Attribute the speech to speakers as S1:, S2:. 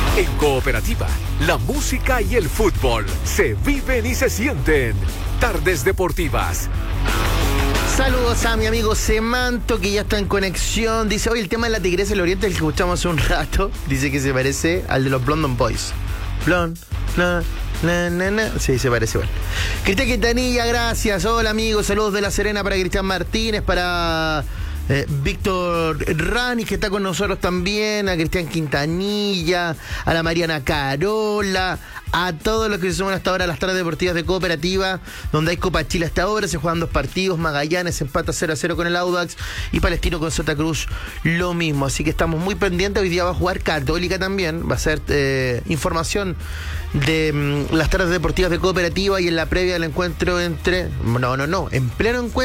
S1: En Cooperativa, la música y el fútbol se viven y se sienten. Tardes Deportivas.
S2: Saludos a mi amigo Semanto, que ya está en conexión. Dice, hoy el tema de la Tigresa del Oriente, el que escuchamos hace un rato, dice que se parece al de los Blondon Boys. Blond, na, na, na, na. Sí, se parece igual. Cristian Quintanilla, gracias. Hola, amigos. Saludos de La Serena para Cristian Martínez, para Víctor Rani, que está con nosotros también, a Cristian Quintanilla, a la Mariana Carola, a todos los que se suman hasta ahora a las tardes deportivas de Cooperativa, donde hay Copa Chile hasta ahora. Se juegan 2 partidos. Magallanes empata 0-0 con el Audax y Palestino con Santa Cruz lo mismo. Así que estamos muy pendientes. Hoy día va a jugar Católica también. Va a ser información de las tardes deportivas de Cooperativa y en la previa del encuentro entre... en pleno encuentro